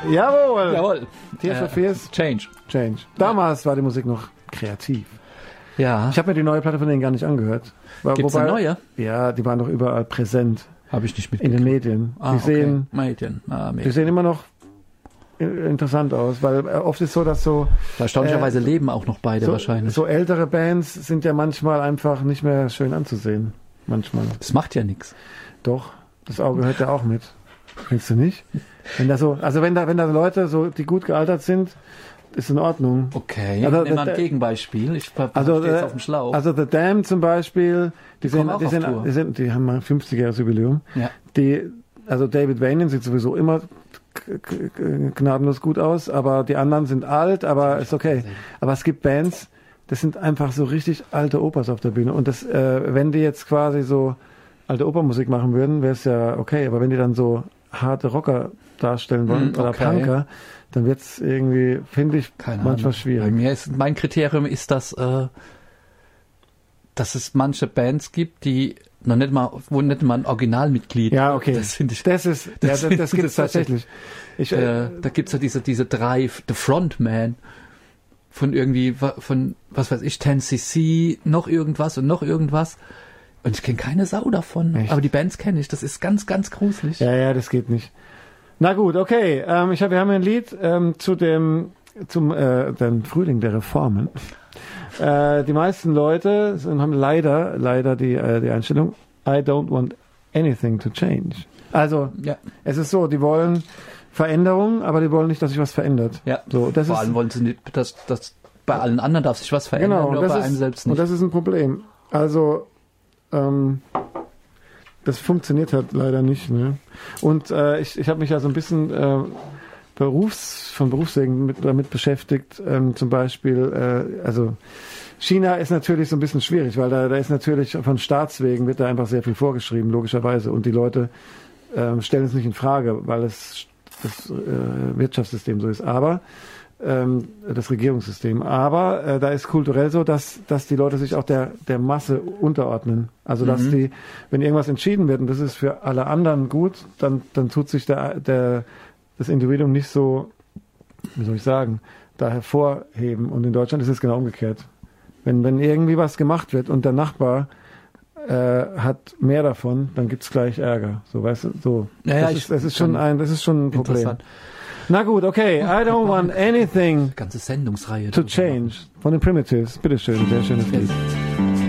Jawohl. Jawohl. Tears for Fears. Change. Damals war die Musik noch kreativ. Ja. Ich habe mir die neue Platte von denen gar nicht angehört. Gibt's eine neue? Ja, die waren doch überall präsent. Habe ich nicht In mitgekriegt. den Medien. Die sehen immer noch interessant aus, weil oft ist so, dass so erstaunlicherweise leben auch noch beide wahrscheinlich. So ältere Bands sind ja manchmal einfach nicht mehr schön anzusehen. Manchmal. Das macht ja nichts. Doch, das Auge hört ja auch mit. Findest du nicht? Wenn da Leute so, die gut gealtert sind, ist in Ordnung. Okay, also, nehmen wir ein Gegenbeispiel. Ich stehe jetzt auf dem Schlauch. Also The Damned zum Beispiel, die haben mal ein 50-jähriges-Jubiläum. Ja. Also David Vanian sieht sowieso immer gnadenlos gut aus, aber die anderen sind alt, aber ist okay. Aber es gibt Bands, das sind einfach so richtig alte Opas auf der Bühne. Und das, wenn die jetzt quasi so alte Opermusik machen würden, wäre es ja okay. Aber wenn die dann so harte Rocker darstellen wollen oder Punker, dann wird es irgendwie, finde ich, manchmal schwierig. Bei mir ist mein Kriterium ist, dass es manche Bands gibt, die wo nicht mal ein Originalmitglied. Ja, okay. Das finde ich. Das gibt es tatsächlich. Da gibt's ja diese drei, The Frontman von irgendwie, von, was weiß ich, 10cc, noch irgendwas. Und ich kenne keine Sau davon. Echt? Aber die Bands kenne ich. Das ist ganz, ganz gruselig. Ja, das geht nicht. Na gut, okay. Wir haben ein Lied zum Frühling der Reformen. Die meisten Leute haben leider die Einstellung, I don't want anything to change. Also, Es ist so, die wollen Veränderung, aber die wollen nicht, dass sich was verändert. Ja, so, vor allem wollen sie nicht, dass bei allen anderen darf sich was verändern, nur bei einem selbst nicht. Und das ist ein Problem. Also, das funktioniert halt leider nicht. Ne? Und ich habe mich ja so ein bisschen von Berufswegen damit beschäftigt. Zum Beispiel, also China ist natürlich so ein bisschen schwierig, weil da ist natürlich von Staatswegen wird da einfach sehr viel vorgeschrieben, logischerweise. Und die Leute stellen es nicht in Frage, weil das Wirtschaftssystem so ist. Aber das Regierungssystem. Aber da ist kulturell so, dass die Leute sich auch der Masse unterordnen. Also dass wenn irgendwas entschieden wird und das ist für alle anderen gut, dann tut sich das Individuum nicht so, wie soll ich sagen, da hervorheben. Und in Deutschland ist es genau umgekehrt. Wenn irgendwie was gemacht wird und der Nachbar hat mehr davon, dann gibt's gleich Ärger. So, weißt du, so. Ja, das ist schon ein Problem. Na gut, okay. I don't want anything ganze Sendungsreihe to change. Von den Primitives. Bitteschön, sehr schönes Lied.